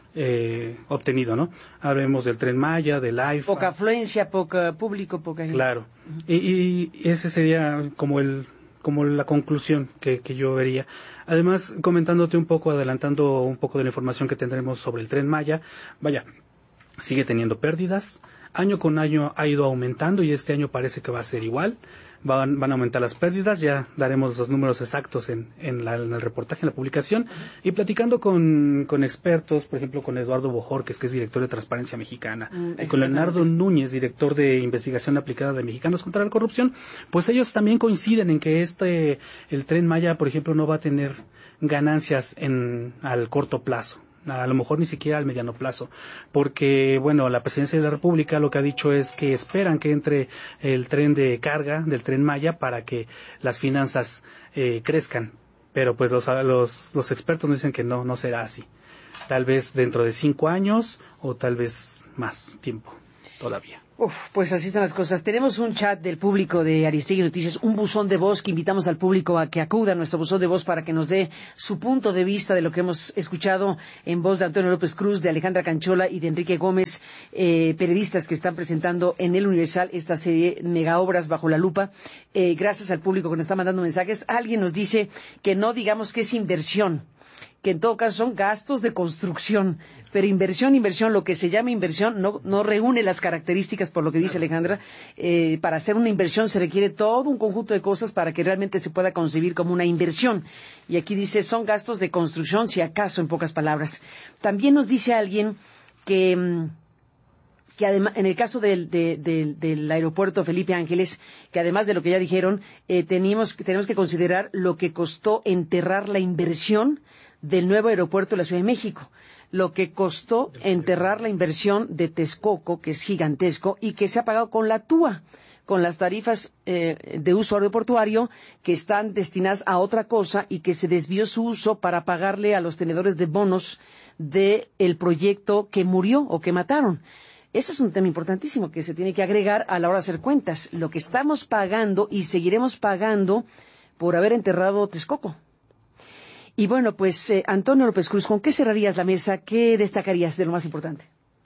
eh, obtenido, ¿no? Hablemos del Tren Maya, del A I F A. Poca afluencia, poca público, poca gente. Claro. Uh-huh. Y, y ese sería como el como la conclusión que, que yo vería. Además, comentándote un poco, adelantando un poco de la información que tendremos sobre el Tren Maya, vaya, sigue teniendo pérdidas, año con año ha ido aumentando y este año parece que va a ser igual, van, van a aumentar las pérdidas, ya daremos los números exactos en, en, la, en el reportaje, en la publicación, y platicando con, con expertos, por ejemplo con Eduardo Bojorquez, que es director de Transparencia Mexicana, mm, y con Leonardo Núñez, director de Investigación Aplicada de Mexicanos contra la Corrupción, pues ellos también coinciden en que este el Tren Maya, por ejemplo, no va a tener ganancias en al corto plazo. a lo mejor ni siquiera al mediano plazo, porque bueno, la Presidencia de la República lo que ha dicho es que esperan que entre el tren de carga del Tren Maya para que las finanzas eh, crezcan, pero pues los, los, los expertos nos dicen que no, no será así, tal vez dentro de cinco años o tal vez más tiempo todavía. Uf, pues así están las cosas. Tenemos un chat del público de Aristegui Noticias, un buzón de voz que invitamos al público a que acuda a nuestro buzón de voz para que nos dé su punto de vista de lo que hemos escuchado en voz de Antonio López Cruz, de Alejandra Canchola y de Enrique Gómez, eh, periodistas que están presentando en El Universal esta serie Mega Obras Bajo la Lupa. Eh, gracias al público que nos está mandando mensajes. Alguien nos dice que no digamos que es inversión, que en todo caso son gastos de construcción, pero inversión, inversión, lo que se llama inversión no, no reúne las características, por lo que dice Alejandra. Eh, para hacer una inversión se requiere todo un conjunto de cosas para que realmente se pueda concebir como una inversión. Y aquí dice, son gastos de construcción, si acaso, en pocas palabras. También nos dice alguien que... que además, en el caso del, de, de, del aeropuerto Felipe Ángeles, que además de lo que ya dijeron, eh, tenemos, tenemos que considerar lo que costó enterrar la inversión del nuevo aeropuerto de la Ciudad de México, lo que costó enterrar la inversión de Texcoco, que es gigantesco, y que se ha pagado con la T U A, con las tarifas eh, de uso aeroportuario que están destinadas a otra cosa y que se desvió su uso para pagarle a los tenedores de bonos del proyecto que murió o que mataron. Ese es un tema importantísimo que se tiene que agregar a la hora de hacer cuentas. Lo que estamos pagando y seguiremos pagando por haber enterrado Texcoco. Y bueno, pues eh, Antonio López Cruz, ¿con qué cerrarías la mesa? ¿Qué destacarías de lo más importante?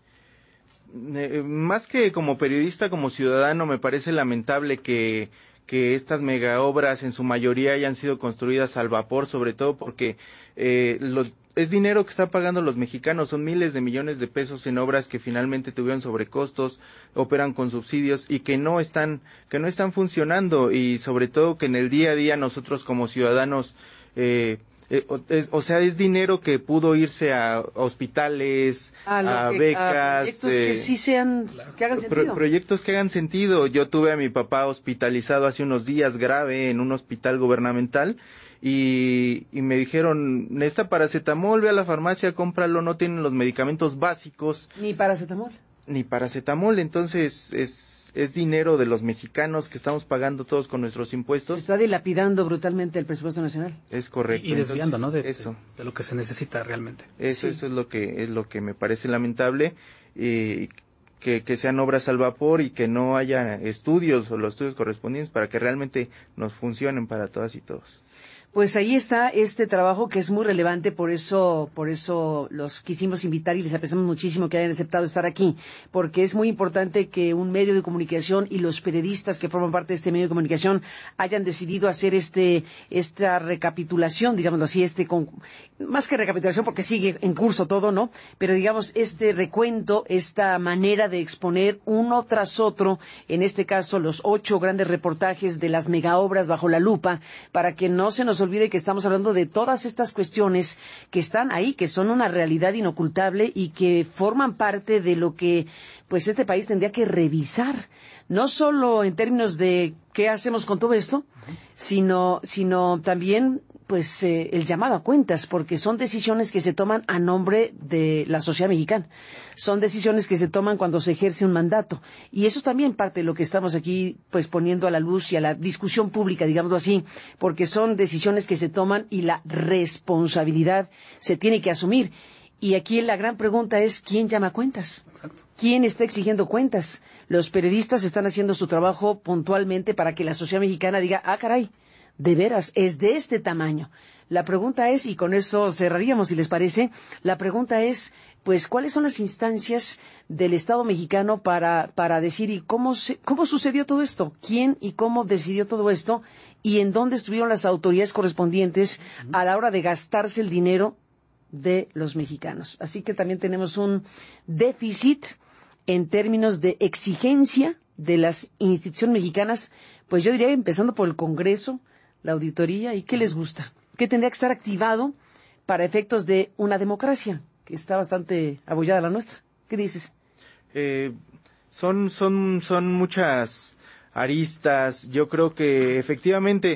Eh, más que como periodista, como ciudadano, me parece lamentable que, que estas megaobras en su mayoría hayan sido construidas al vapor, sobre todo porque eh, los es dinero que están pagando los mexicanos, son miles de millones de pesos en obras que finalmente tuvieron sobrecostos, operan con subsidios y que no están, que no están funcionando, y sobre todo que en el día a día nosotros como ciudadanos, eh, eh, o, es, o sea, es dinero que pudo irse a hospitales, a, a que, becas, a proyectos eh, que sí sean, que hagan sentido. Pro, proyectos que hagan sentido. Yo tuve a mi papá hospitalizado hace unos días grave en un hospital gubernamental. Y, y me dijeron, necesita paracetamol, ve a la farmacia, cómpralo, no tienen los medicamentos básicos. Ni paracetamol. Ni paracetamol, entonces es, es dinero de los mexicanos que estamos pagando todos con nuestros impuestos. Se está dilapidando brutalmente el presupuesto nacional. Es correcto. Y, y desviando, entonces, ¿no? De, eso. De, de lo que se necesita realmente. Eso, sí. eso es lo que, es lo que me parece lamentable, y que, que sean obras al vapor y que no haya estudios o los estudios correspondientes para que realmente nos funcionen para todas y todos. Pues ahí está este trabajo que es muy relevante, por eso, por eso los quisimos invitar y les apreciamos muchísimo que hayan aceptado estar aquí, porque es muy importante que un medio de comunicación y los periodistas que forman parte de este medio de comunicación hayan decidido hacer este, esta recapitulación, digámoslo así, este, con, más que recapitulación porque sigue en curso todo, ¿no? Pero digamos, este recuento, esta manera de exponer uno tras otro, en este caso los ocho grandes reportajes de las megaobras bajo la lupa, para que no se nos olvide que estamos hablando de todas estas cuestiones que están ahí, que son una realidad inocultable y que forman parte de lo que pues este país tendría que revisar, no solo en términos de qué hacemos con todo esto, sino sino también pues eh, el llamado a cuentas, porque son decisiones que se toman a nombre de la sociedad mexicana, son decisiones que se toman cuando se ejerce un mandato, y eso es también parte de lo que estamos aquí pues poniendo a la luz y a la discusión pública, digámoslo así, porque son decisiones que se toman y la responsabilidad se tiene que asumir. Y aquí la gran pregunta es, ¿quién llama cuentas? Exacto. ¿Quién está exigiendo cuentas? Los periodistas están haciendo su trabajo puntualmente para que la sociedad mexicana diga, ah, caray, de veras, es de este tamaño. La pregunta es, y con eso cerraríamos si les parece, la pregunta es, pues, ¿cuáles son las instancias del Estado mexicano para, para decir, y cómo, se, cómo sucedió todo esto? ¿Quién y cómo decidió todo esto? ¿Y en dónde estuvieron las autoridades correspondientes a la hora de gastarse el dinero de los mexicanos? Así que también tenemos un déficit en términos de exigencia de las instituciones mexicanas, pues yo diría empezando por el Congreso, la auditoría, y ¿qué les gusta? ¿Qué tendría que estar activado para efectos de una democracia que está bastante abollada la nuestra? ¿Qué dices? Eh, son, son, son muchas aristas. Yo creo que efectivamente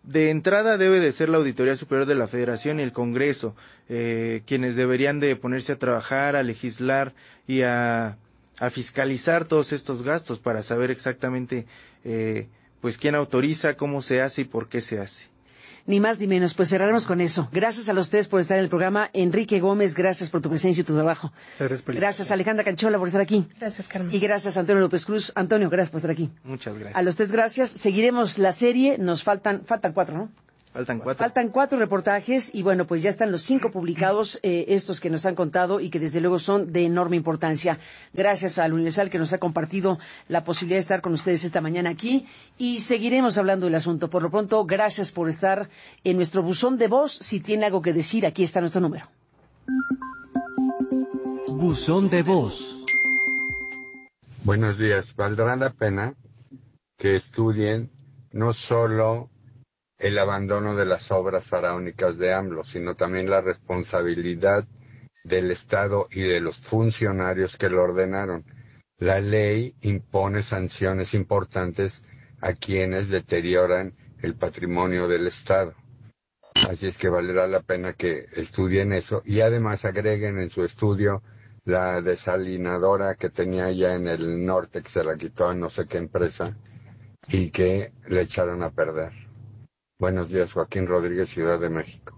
de entrada debe de ser la Auditoría Superior de la Federación y el Congreso, eh, quienes deberían de ponerse a trabajar, a legislar y a, a fiscalizar todos estos gastos para saber exactamente eh, pues quién autoriza, cómo se hace y por qué se hace. Ni más ni menos, pues cerraremos con eso. Gracias a los tres por estar en el programa. Enrique Gómez, gracias por tu presencia y tu trabajo. Gracias, gracias Alejandra Canchola por estar aquí. Gracias, Carmen. Y gracias Antonio López Cruz. Antonio, gracias por estar aquí. Muchas gracias. A los tres gracias. Seguiremos la serie. Nos faltan, faltan cuatro, ¿no? Faltan cuatro. Faltan cuatro reportajes y bueno, pues ya están los cinco publicados, eh, estos que nos han contado y que desde luego son de enorme importancia. Gracias al Universal que nos ha compartido la posibilidad de estar con ustedes esta mañana aquí y seguiremos hablando del asunto. Por lo pronto, gracias por estar en nuestro buzón de voz. Si tiene algo que decir, aquí está nuestro número. Buzón de voz. Buenos días. Valdrá la pena que estudien no solo el abandono de las obras faraónicas de AMLO, sino también la responsabilidad del Estado y de los funcionarios que lo ordenaron. La ley impone sanciones importantes a quienes deterioran el patrimonio del Estado. Así es que valdrá la pena que estudien eso y además agreguen en su estudio la desalinadora que tenía ya en el norte, que se la quitó a no sé qué empresa y que le echaron a perder. Buenos días, Joaquín Rodríguez, Ciudad de México.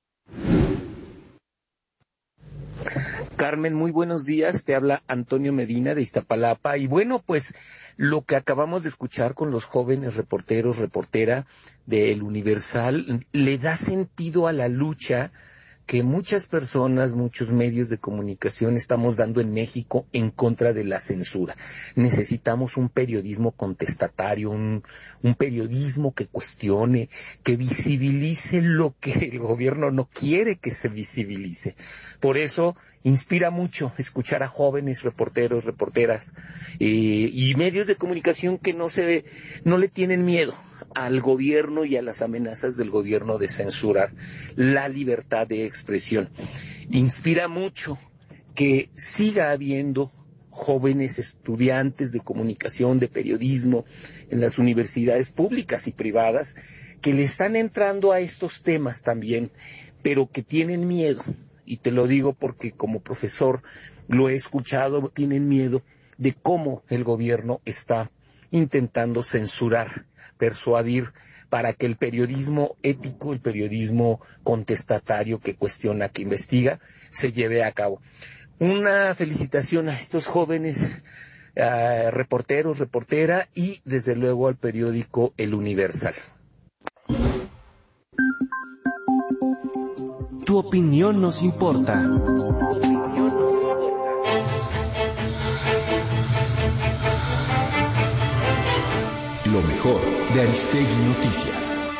Carmen, muy buenos días, te habla Antonio Medina de Iztapalapa y bueno, pues lo que acabamos de escuchar con los jóvenes reporteros, reportera del Universal, le da sentido a la lucha que muchas personas, muchos medios de comunicación estamos dando en México en contra de la censura. Necesitamos un periodismo contestatario, un, un periodismo que cuestione, que visibilice lo que el gobierno no quiere que se visibilice. Por eso inspira mucho escuchar a jóvenes reporteros, reporteras eh, y medios de comunicación que no se, no le tienen miedo al gobierno y a las amenazas del gobierno de censurar la libertad de expresión. Inspira mucho que siga habiendo jóvenes estudiantes de comunicación, de periodismo en las universidades públicas y privadas que le están entrando a estos temas también, pero que tienen miedo. Y te lo digo porque como profesor lo he escuchado, tienen miedo de cómo el gobierno está intentando censurar, persuadir para que el periodismo ético, el periodismo contestatario que cuestiona, que investiga, se lleve a cabo. Una felicitación a estos jóvenes uh, reporteros, reportera y desde luego al periódico El Universal. Tu opinión nos importa. Lo mejor de Aristegui Noticias.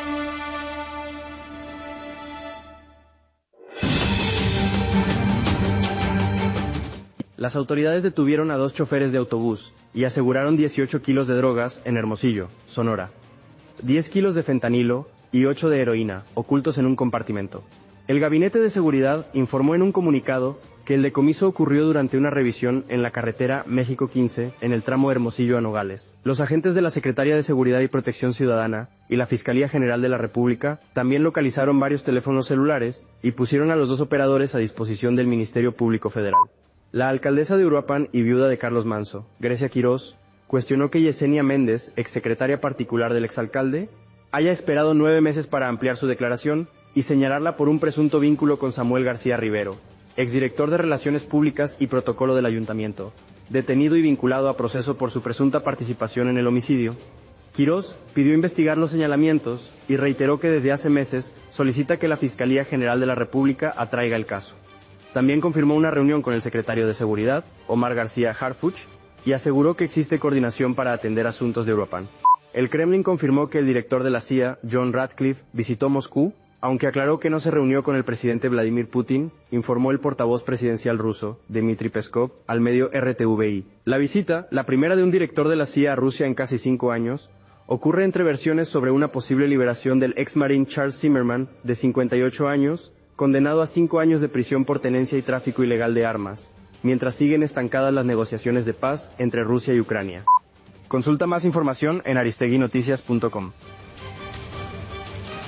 Las autoridades detuvieron a dos choferes de autobús y aseguraron dieciocho kilos de drogas en Hermosillo, Sonora. diez kilos de fentanilo y ocho de heroína, ocultos en un compartimento. El Gabinete de Seguridad informó en un comunicado que el decomiso ocurrió durante una revisión en la carretera México quince, en el tramo Hermosillo a Nogales. Los agentes de la Secretaría de Seguridad y Protección Ciudadana y la Fiscalía General de la República también localizaron varios teléfonos celulares y pusieron a los dos operadores a disposición del Ministerio Público Federal. La alcaldesa de Uruapan y viuda de Carlos Manso, Grecia Quirós, cuestionó que Yesenia Méndez, exsecretaria particular del exalcalde, haya esperado nueve meses para ampliar su declaración y señalarla por un presunto vínculo con Samuel García Rivero, exdirector de Relaciones Públicas y Protocolo del Ayuntamiento, detenido y vinculado a proceso por su presunta participación en el homicidio. Quirós pidió investigar los señalamientos y reiteró que desde hace meses solicita que la Fiscalía General de la República atraiga el caso. También confirmó una reunión con el secretario de Seguridad, Omar García Harfuch, y aseguró que existe coordinación para atender asuntos de Uruapan. El Kremlin confirmó que el director de la C I A, John Ratcliffe, visitó Moscú, aunque aclaró que no se reunió con el presidente Vladimir Putin, informó el portavoz presidencial ruso, Dmitry Peskov, al medio R T V I. La visita, la primera de un director de la C I A a Rusia en casi cinco años, ocurre entre versiones sobre una posible liberación del ex-marín Charles Zimmerman, de cincuenta y ocho años, condenado a cinco años de prisión por tenencia y tráfico ilegal de armas, mientras siguen estancadas las negociaciones de paz entre Rusia y Ucrania. Consulta más información en aristegui noticias punto com.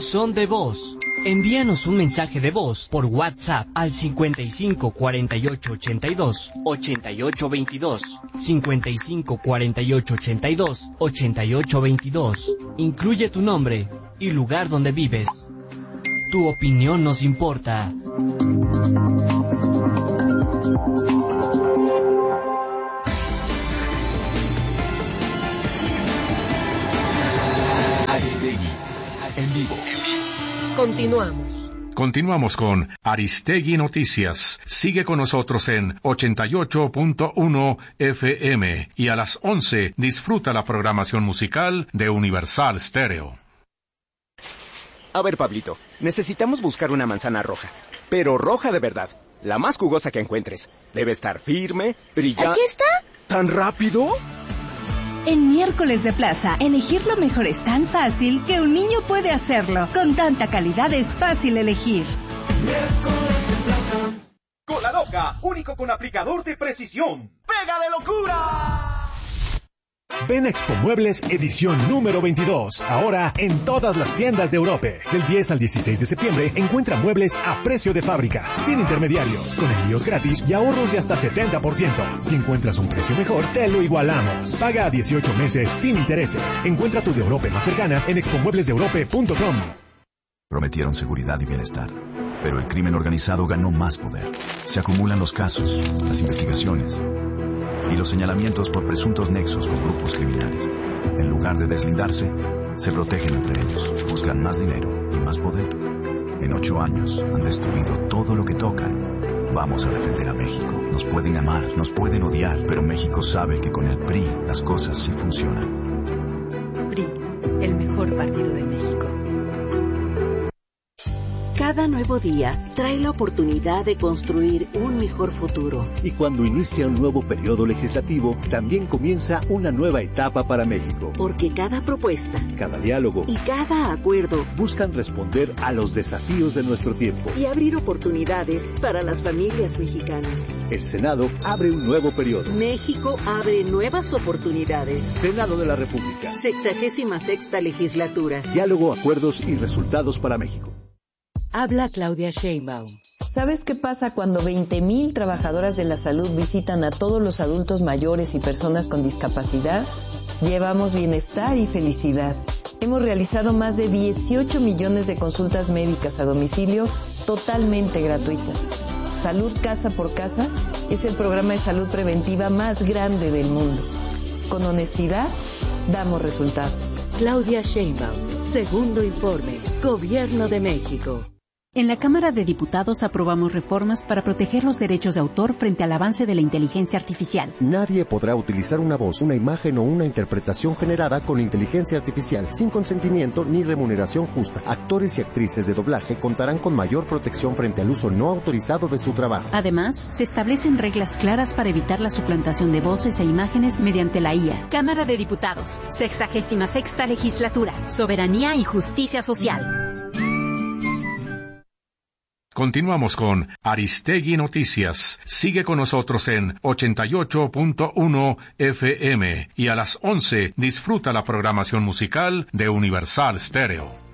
Buzón de voz. Envíanos un mensaje de voz por WhatsApp al cincuenta y cinco cuarenta y ocho ochenta y dos ochenta y ocho veintidós, cincuenta y cinco cuarenta y ocho ochenta y dos ochenta y ocho veintidós. Incluye tu nombre y lugar donde vives. Tu opinión nos importa. Aristegui, en vivo. Continuamos. Continuamos con Aristegui Noticias. Sigue con nosotros en ochenta y ocho punto uno F M y a las once disfruta la programación musical de Universal Stereo. A ver, Pablito, necesitamos buscar una manzana roja, pero roja de verdad, la más jugosa que encuentres. Debe estar firme, brillante. ¿Aquí está? ¿Tan rápido? En Miércoles de Plaza, elegir lo mejor es tan fácil que un niño puede hacerlo. Con tanta calidad es fácil elegir. Miércoles de Plaza. Cola Loca, único con aplicador de precisión. ¡Pega de locura! Ven a Expo Muebles edición número veintidós, ahora en todas las tiendas de Europa. Del diez al dieciséis de septiembre encuentra muebles a precio de fábrica, sin intermediarios, con envíos gratis y ahorros de hasta setenta por ciento. Si encuentras un precio mejor, te lo igualamos. Paga a dieciocho meses sin intereses. Encuentra tu de Europa más cercana en expo muebles de europa punto com. Prometieron seguridad y bienestar, pero el crimen organizado ganó más poder. Se acumulan los casos, las investigaciones y los señalamientos por presuntos nexos con grupos criminales. En lugar de deslindarse, se protegen entre ellos, buscan más dinero y más poder. En ocho años han destruido todo lo que tocan. Vamos a defender a México. Nos pueden amar, nos pueden odiar, pero México sabe que con el P R I las cosas sí funcionan. P R I, el mejor partido de México. Cada nuevo día trae la oportunidad de construir un mejor futuro. Y cuando inicia un nuevo periodo legislativo, también comienza una nueva etapa para México. Porque cada propuesta, cada diálogo y cada acuerdo buscan responder a los desafíos de nuestro tiempo y abrir oportunidades para las familias mexicanas. El Senado abre un nuevo periodo. México abre nuevas oportunidades. Senado de la República. Sexagésima sexta legislatura. Diálogo, acuerdos y resultados para México. Habla Claudia Sheinbaum. ¿Sabes qué pasa cuando veinte mil trabajadoras de la salud visitan a todos los adultos mayores y personas con discapacidad? Llevamos bienestar y felicidad. Hemos realizado más de dieciocho millones de consultas médicas a domicilio totalmente gratuitas. Salud Casa por Casa es el programa de salud preventiva más grande del mundo. Con honestidad, damos resultados. Claudia Sheinbaum, segundo informe, Gobierno de México. En la Cámara de Diputados aprobamos reformas para proteger los derechos de autor frente al avance de la inteligencia artificial. Nadie podrá utilizar una voz, una imagen o una interpretación generada con inteligencia artificial sin consentimiento ni remuneración justa. Actores y actrices de doblaje contarán con mayor protección frente al uso no autorizado de su trabajo. Además, se establecen reglas claras para evitar la suplantación de voces e imágenes mediante la I A. Cámara de Diputados, sexagésima sexta legislatura, soberanía y justicia social. Continuamos con Aristegui Noticias. Sigue con nosotros en ochenta y ocho punto uno F M y a las once disfruta la programación musical de Universal Stereo.